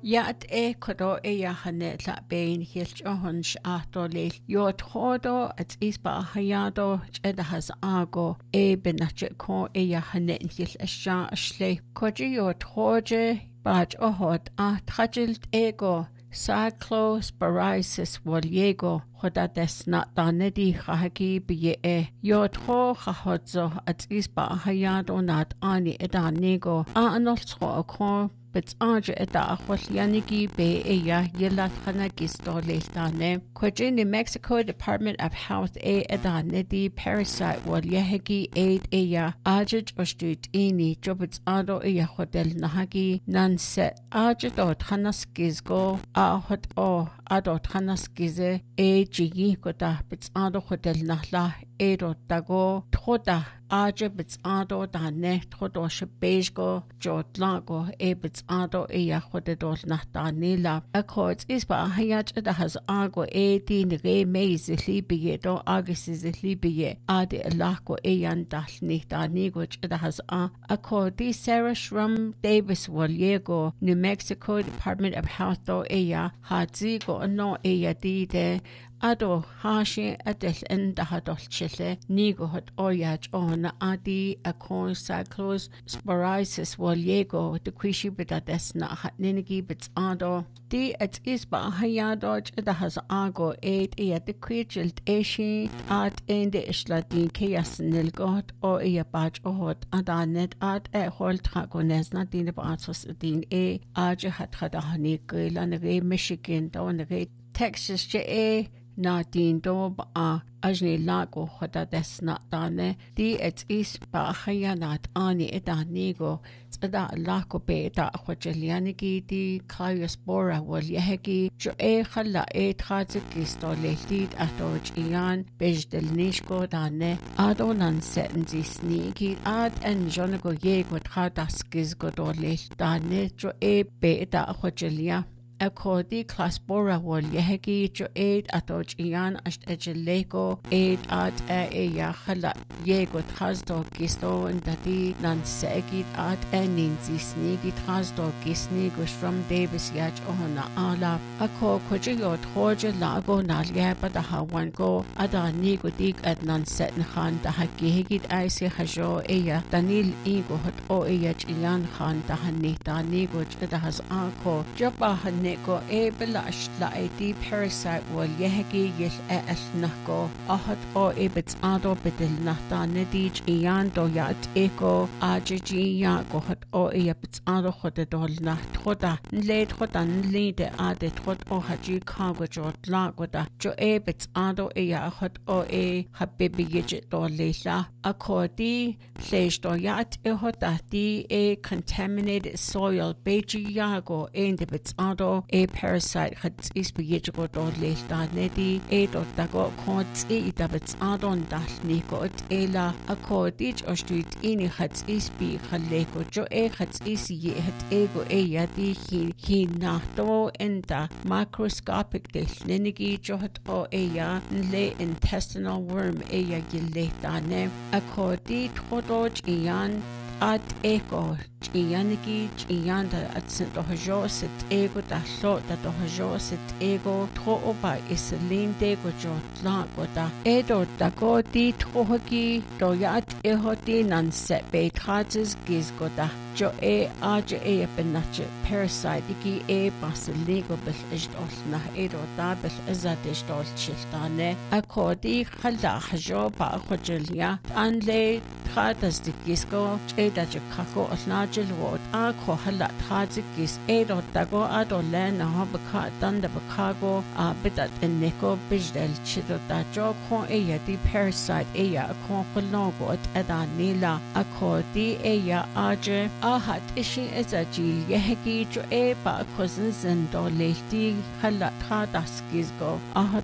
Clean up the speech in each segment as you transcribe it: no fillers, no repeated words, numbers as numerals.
Yat kodo yahane la bain hilch ohunsh ahtolil yot hodo at isba hayado edahas ago benachet ko yahane hil asha ashle koji yot hoje baj ohot trajilt ego Cyclos Barisis Waliego Hoda Desna Danedi Hahaki Bie Yot Ho Hahodzo at Isba Hayado Nat Ani Edanego Anolso Okon Bits Arja Eda Yanigi Be Eya Yelat Hanagistolestane Kwajin New Mexico Department of Health Edanedi Parasite Walyehegi Aid Eya Ajaj Ostut Ini Jobits Ado Eya Hotel Nahagi Nanset Ajadot Hanaskizgo Ahot O Adot Hanaskize Jigi Kota Bits Ado Hotel Nahla Edo Dago Toda Aja Bits Ado Dane Todo Shabejgo Jotlago Bits Ado Eya Hodedol Nahdanila Accords Isba Hayaj Edahas Ago Din Re Mezili Biedo Agis Libye Adi Alako Eyan Dalni Daniguch Edahas Accordi Sarah Shrum Davis Waliego New Mexico Department of Health Eya Hadzigo No Eya Dide Ado Hashi Adel Endahadol Chile Nigo Hot Oyaj on Adi Akon Cyclos Sporisis Waliego the Quishi Bedadesna Hatninigi Bits Ado Di at Isba Hayadoj Edahas Ago Aid Ea the Quijilt Eshi at Ende Ishladin Keas Nilgot or Ea Baj Ohot Adanet at Hol Tragonesna Din Batos Din Aja Hatrahani Gilan Michigan Don Texas J Nadine Dob Ajni Lago Hoda Desna Dane Di et is Bahayanat Ani Edanigo Tada Lako Beta Hojelianigi Di Kaius Bora Walyehegi Jo Hala Trazikis Lehtid Atoj Ian Bej del Nishko Dane Adonan Setenzi Snigi Ad en Jonago Yego Tradaskis Godole Dane Jo Beta Hojelia According class Bora wall Yehegi jo aid atoj ian asht ejelego aid at ya hala yego trasdo gisto and dadi nan segit at ninzi snigi trasdo gisni from Davis yach ohana ala ako kojigot hoje lago nalyaba da hawan go ada nigo dig at nan setn khan da hagihigit aisi hajo eya danil igo hot o yach ian khan da hani da nigo da has ako joba Nico Belash la di parasite wal yehegi yil nako ahat o bits ado bedel nahta nedij ian do yat eko aji ya go hot o bits ado hodedol nah thoda nle thoda nlide ade thod o haji kago jot la goda jo bits ado ya hot o habibi yit do lela akodi flesh do yat hoda di contaminated soil beji yago the bits ado parasite had is begigo do lesta nedi do dago konts dabits adon dalniko ela akodich ostut ini had is bi khaleko jo had is het ego yadi hi nachto enda microscopic delnigi jo hat o le intestinal worm giletane akodi thodoj ian at ego Ianigi Ianda at St. Ohajo sit ego da lo da Ohajo sit ego Trooba is a lean dego jo goda Edo da go di Trohogi do yat ehoti nan set be trazes giz goda Jo aja benache parasite iki basiligo bel isdol na edo da bel izadisdol chiltane akodi khala hajo ba khojelia anle tradas de gisko eda kako osnajel wot ko hala trazikis edo dago ado len habaka danda bakago bitat eneko bijdel chido da jo ko di parasite ko khologo at edanila akodi aja ahat ishi ezajil yehegi jo ba cousin zendo lehti hala tradaskizgo ahat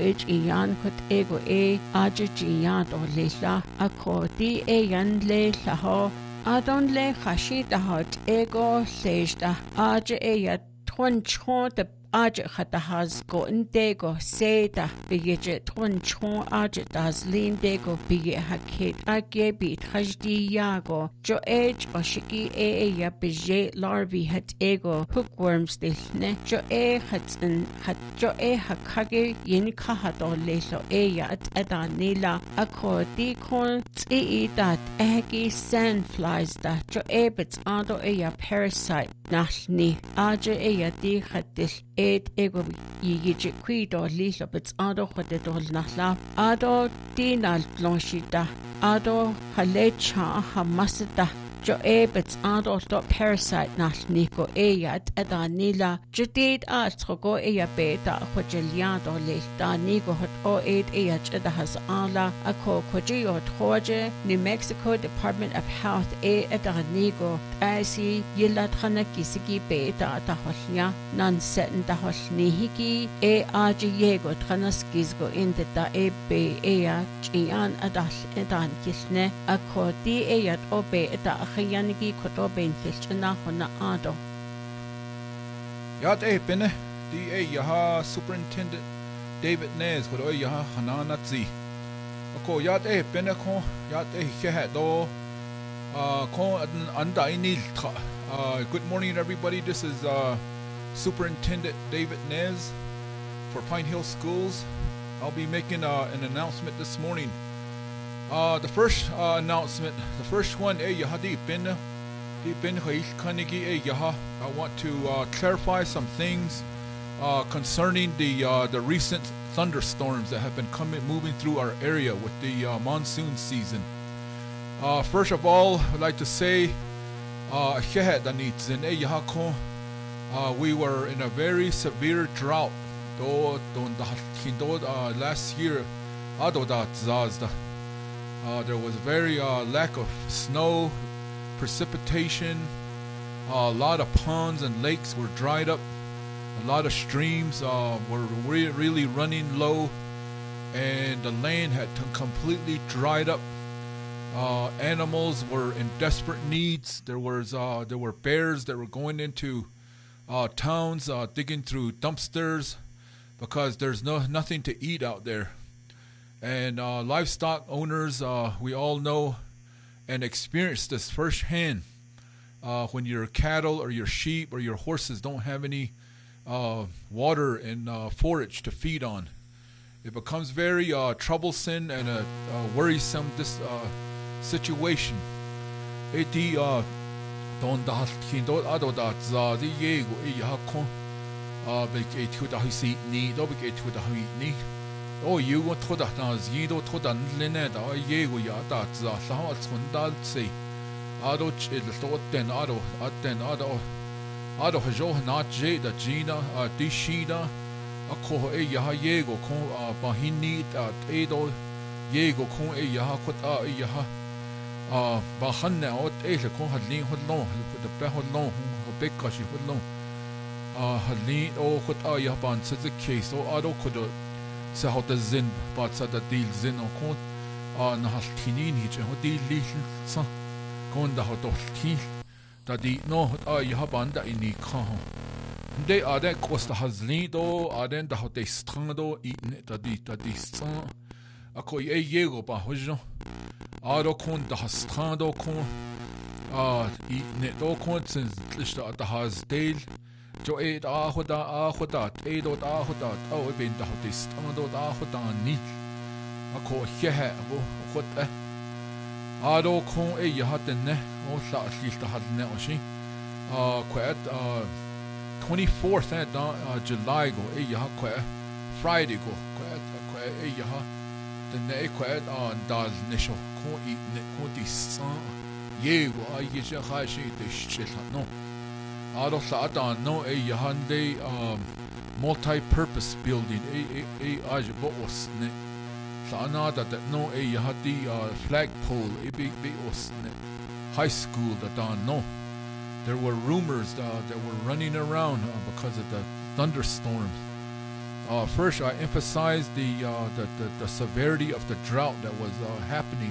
ian kut ego aja jiyan do lehla akodi yan lehla ho adon le khashi da hot ego sejda aja ya Twoncho the aje hatahaz go intego seda bigje tron chon aje das lindego bige haket age bit hajdi yago jo age oshiki ya bije larvae hat ego hookworms dilne jo hat jo hakage yin kahado lelo ya at adanila ako di kon dat egi sandflies da jo bits ado ya parasite nalni aje ya di khatil ego yigi kwido lilo bits ado khode dol nahla ado dinal blanchita ado halecha hamasda jo bits ado dot parasite nalni ko ya adanila jadid atro ya beta khojeliado le danigo hot ya chada has ala ako khoji troje New Mexico Department of Health adanigo asi yila thana kisiki beta ta holnya nan seten ta holni hiki aji yego thana skisgo in the da be ya chian adan kisne ako di ya obe ta khayanigi khoto ben kilchna hona ado Yat bene di yaha Superintendent David Nez ko yaha hananatzi ako yat bene ko yat heha do ko anda inil good morning everybody, this is Superintendent David Nez for Pine Hill Schools. I'll be making an announcement this morning. The first announcement, the first one yahadi bene I want to clarify some things concerning the recent thunderstorms that have been moving through our area with the monsoon season. First of all, I'd like to say we were in a very severe drought last year. There was very lack of snow, precipitation, a lot of ponds and lakes were dried up, a lot of streams were really running low, and the land had completely dried up. Animals were in desperate needs. There were bears that were going into towns, digging through dumpsters because there's nothing to eat out there. And livestock owners, we all know and experience this firsthand when your cattle or your sheep or your horses don't have any water and forage to feed on. It becomes very troublesome and a worrisome situation. Oh, you want to that now? You don't to that Lineda or Yego Yada, Zaha, Swandal say. Ado chill, thought then Ado, Ado Hajo, not J, the Gina, Dishida, a co Yaha Yego, Bahini, Edo, Yego, Con Yaha, Kota Yaha, Bahana, or Asa, Con Hadlin, Hodlon, the Behodlon, Bekashi Hodlon, Hadlin, or Kota Yaban, says the case, or Ado could. Så har det zin, but så det deal zin og kon, na har tinin hit, og deal little så, kon da har dog til, da de no jeg har banda i ni kan. Det det koster hazlin do, den da har det strang do i da de så, ako jego ba hojo, do kon da har strang do kon, i ne do kon sin lista da har del. Jo ahoda, edo ahoda, ben da hodist, amado ahoda ni. Ako hehe, hot Ado kon yahatene, o sa lista hadne oshi. Quet 24th July go quet Friday go quet yaha. The ne quet on dal nisho, kon eat ne kodis. Yego, I hashi the shit no. Ado Sa'adan no Yahande multi-purpose building Ajabos ne Sa'anada that no Yahadi flagpole big ne high school that no. There were rumors that were running around because of the thunderstorms. First, I emphasized the severity of the drought that was happening.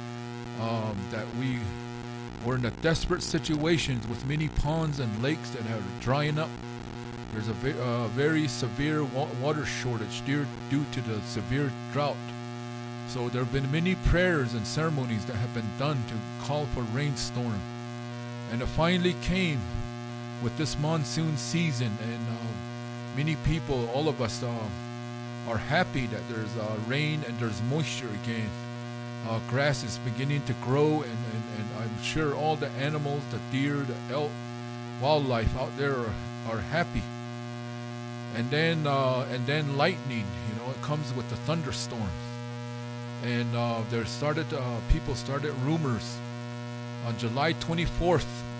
That we were in a desperate situations with many ponds and lakes that are drying up. There's a very severe water shortage due to the severe drought. So there have been many prayers and ceremonies that have been done to call for rainstorm. And it finally came with this monsoon season, and many people, all of us, are happy that there's rain and there's moisture again. Grass is beginning to grow, and I'm sure all the animals, the deer, the elk, wildlife out there are happy. And then lightning, it comes with the thunderstorm. And people started rumors on July 24th.